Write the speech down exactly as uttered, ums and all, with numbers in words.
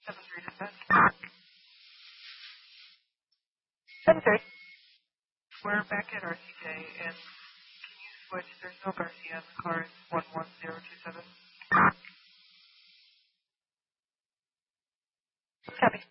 seven three dispatch. seven three. We're back at R C K, and can you switch? There's no Garcia in the car. It's one one zero two seven. Copy.